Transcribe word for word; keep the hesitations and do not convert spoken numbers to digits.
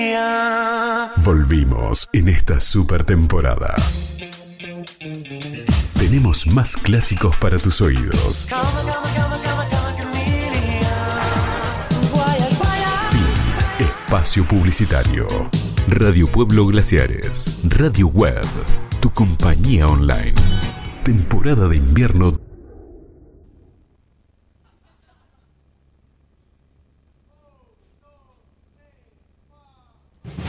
Volvimos en esta super temporada. Tenemos más clásicos para tus oídos. Fin. Espacio publicitario. Radio Pueblo Glaciares. Radio Web. Tu compañía online. Temporada de invierno